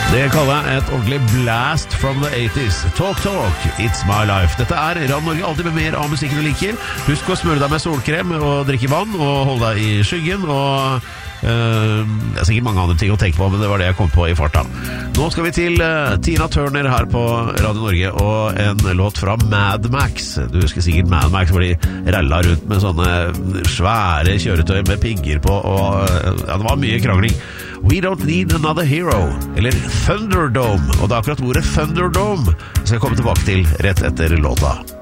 Det kaller jeg et ordentlig blast from the 80s. Talk, it's my life. Dette Radio Norge, alltid med mer av musikken du liker. Husk å smøre deg med solkrem og drikke vann og holde deg i skyggen. Og det er sikkert mange andre ting å tenke på, men det var det jeg kom på i farta. Nå skal vi til Tina Turner her på Radio Norge og en låt fra Mad Max. Du husker sikkert Mad Max hvor de rella rundt med sånne svære kjøretøy med pigger på, og ja, det var mye krangling. We Don't Need Another Hero, eller Thunderdome, og det er akkurat ordet Thunderdome jeg skal komme tilbake til rett etter låta.